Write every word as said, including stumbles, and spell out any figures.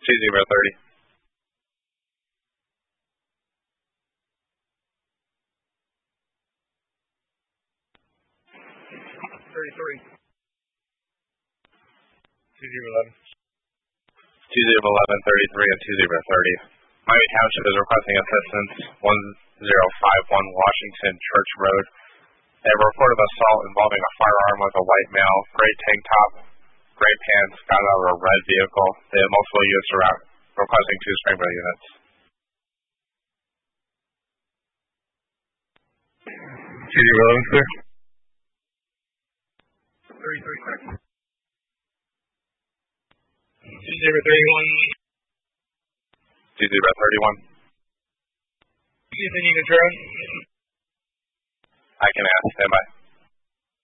two zero thirty. thirty-three. two zero eleven. two zero eleven, thirty-three, and two zero thirty. Miami Township is requesting assistance, one zero five one Washington Church Road. They have a report of assault involving a firearm with a white male, gray tank top, gray pants, got out of a red vehicle. They have multiple units around, requesting two Springville units. two zero eleven, sir. thirty-three, sir. two zero thirty-one. two zero thirty-one. Anything you can turn? I can ask. Stand by.